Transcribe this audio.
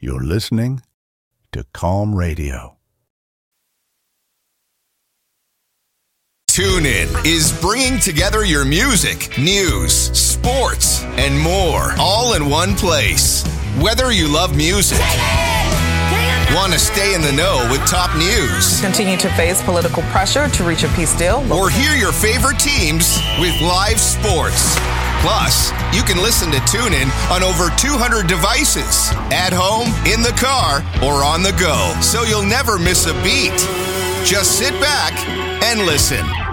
You're listening to Calm Radio. TuneIn is bringing together your music, news, sports, and more all in one place. Whether you love music, want to stay in the know with top news, continue to face political pressure to reach a peace deal, or hear your favorite teams with live sports. Plus, you can listen to TuneIn on over 200 devices, at home, in the car, or on the go, so you'll never miss a beat. Just sit back and listen.